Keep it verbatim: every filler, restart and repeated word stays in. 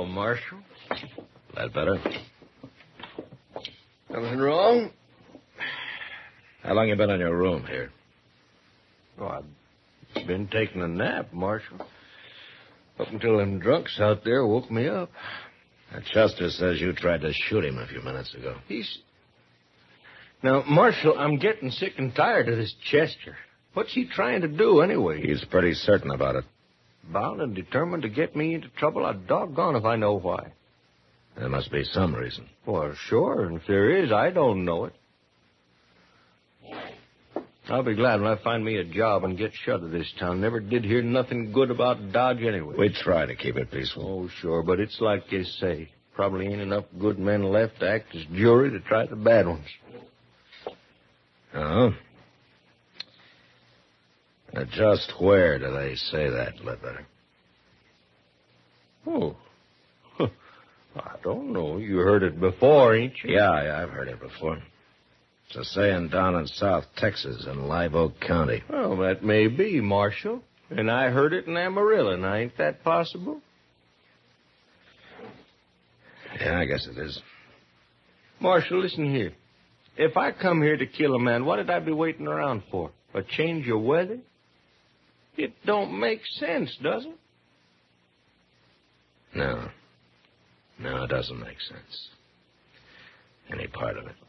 Marshal. That better? Nothing wrong? How long you been in your room here? Oh, I've been taking a nap, Marshal. Up until them drunks out there woke me up. Now, Chester says you tried to shoot him a few minutes ago. He's... Now, Marshal, I'm getting sick and tired of this Chester. What's he trying to do, anyway? He's pretty certain about it. Bound and determined to get me into trouble? I'm doggone if I know why. There must be some reason. Well, sure, and if there is, I don't know it. I'll be glad when I find me a job and get shut of this town. Never did hear nothing good about Dodge anyway. We try to keep it peaceful. Oh, sure, but it's like you say. Probably ain't enough good men left to act as jury to try the bad ones. Oh? Now, just where do they say that, Ledbetter? Oh. I don't know. You heard it before, ain't you? Yeah, yeah, I've heard it before. It's a saying down in South Texas in Live Oak County. Well, that may be, Marshal. And I heard it in Amarillo. Now, ain't that possible? Yeah, I guess it is. Marshal, listen here. If I come here to kill a man, what did I be waiting around for? A change of weather? It don't make sense, does it? No. No, it doesn't make sense. Any part of it.